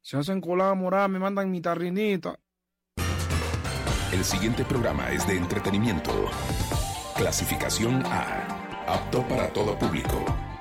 Se hacen cola morada, me mandan mi tarrinita. El siguiente programa es de entretenimiento. Clasificación A. Apto para todo público.